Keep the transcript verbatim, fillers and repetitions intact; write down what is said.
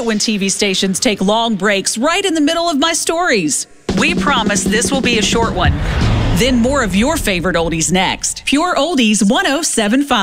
when T V stations take long breaks right in the middle of my stories. We promise this will be a short one. Then more of your favorite oldies next. Pure Oldies one oh seven point five.